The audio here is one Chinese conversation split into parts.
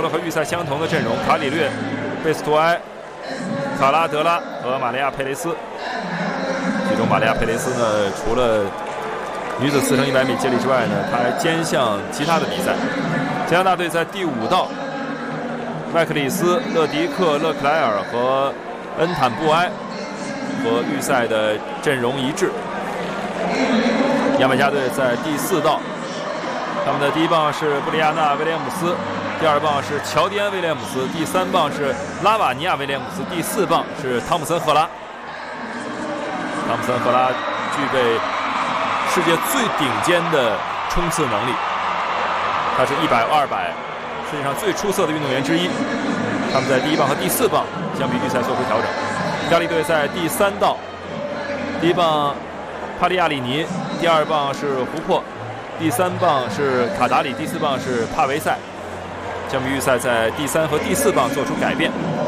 了和预赛相同的阵容：卡里略、贝斯图埃、卡拉德拉和玛利亚佩雷斯。其中玛利亚佩雷斯呢，除了女子4乘100米接力之外呢，她还兼项其他的比赛。加拿大队在第5道，麦克里斯、勒迪克、勒克莱尔和恩坦布埃和预赛的阵容一致。牙买加队在第4道，他们的第1棒是布里亚纳·威廉姆斯，第2棒是乔迪安·威廉姆斯，第3棒是拉瓦尼亚·威廉姆斯，第4棒是汤姆森·赫拉。汤姆森·赫拉具备世界最顶尖的冲刺能力，他是100、200世界上最出色的运动员之一。他们在第1棒和第4棒相比预赛做出调整。意大利队在第3道，第1棒帕利亚里尼，第2棒是胡珀，第3棒是卡达里，第4棒是帕维塞。相比预赛，在第3和第4棒做出改变。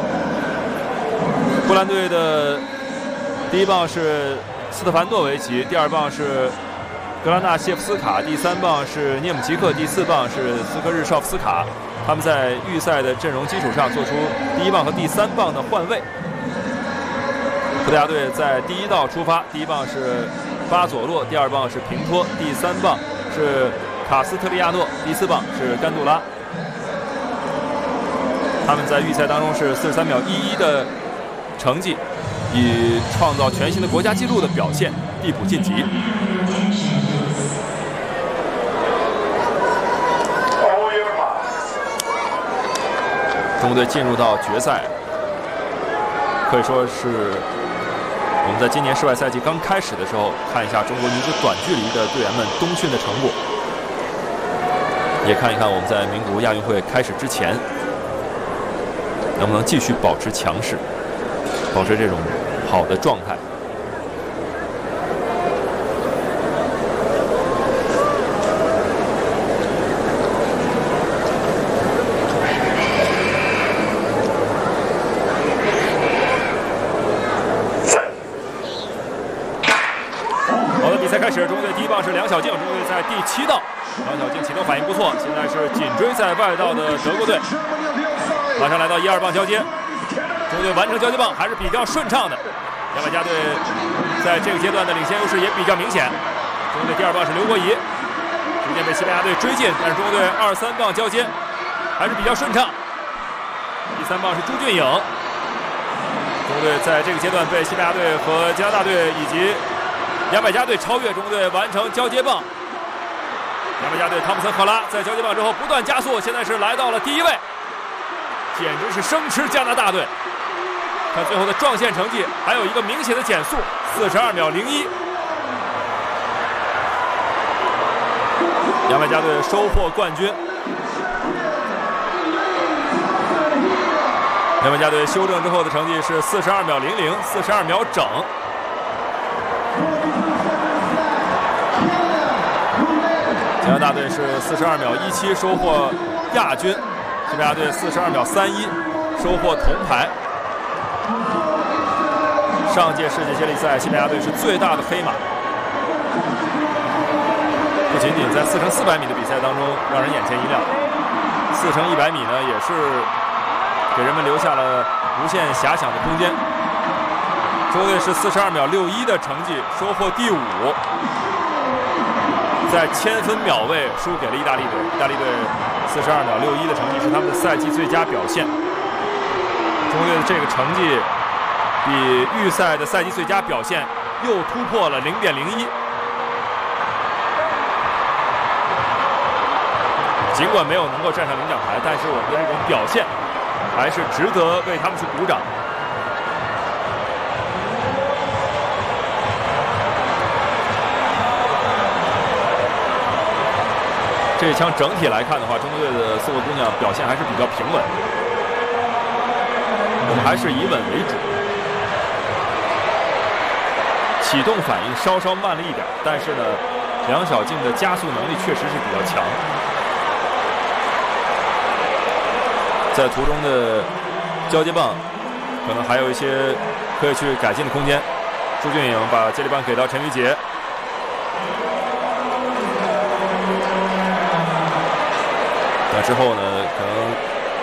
波兰队的第1棒是斯特凡诺维奇，第2棒是格拉纳谢夫斯卡，第3棒是涅姆齐克，第4棒是斯科日绍夫斯卡。他们在预赛的阵容基础上做出第1棒和第3棒的换位。葡萄牙队在第1道出发，第1棒是巴佐洛，第2棒是平托，第3棒是卡斯特利亚诺，第4棒是甘杜拉。他们在预赛当中是43秒11的成绩，以创造全新的国家纪录的表现递补晋级。中国队进入到决赛，可以说是我们在今年世外赛季刚开始的时候，看一下中国女子短距离的队员们冬训的成果，也看一看我们在名古屋亚运会开始之前能不能继续保持强势，保持这种好的状态。好的，比赛开始，中国队第1棒是梁小静，中国队在第7道，梁小静起头反应不错，现在是紧追在外道的德国队。马上来到1、2棒交接，中国队完成交接棒还是比较顺畅的。牙买加队在这个阶段的领先优势也比较明显。中国队第2棒是刘国仪，逐渐被西班牙队追近，但是中国队2、3棒交接还是比较顺畅。第3棒是朱俊颖，中国队在这个阶段被西班牙队和加拿大队以及牙买加队超越，中国队完成交接棒。牙买加队汤姆森·赫拉在交接棒之后不断加速，现在是来到了第1位。简直是生吃加拿大队！看最后的撞线成绩，还有一个明显的减速，42秒01。牙买加队收获冠军。牙买加队修正之后的成绩是42秒00，42秒整。加拿大队是42秒17收获亚军。西班牙队42秒31收获铜牌。上届世界接力赛，西班牙队是最大的黑马，不仅仅在4乘400米的比赛当中让人眼前一亮，4乘100米呢也是给人们留下了无限遐想的空间。中国队是42秒61的成绩收获第5，在1000分秒位输给了意大利队。意大利队42秒61的成绩是他们的赛季最佳表现。中国队的这个成绩比预赛的赛季最佳表现又突破了0.01。尽管没有能够站上领奖台，但是我们的这种表现还是值得为他们去鼓掌。这一枪整体来看的话，中国队的4位姑娘表现还是比较平稳，我们还是以稳为主，启动反应稍稍慢了一点，但是呢，梁小静的加速能力确实是比较强，在途中的交接棒可能还有一些可以去改进的空间。朱俊颖把接力棒给到陈瑜杰。那之后呢，可能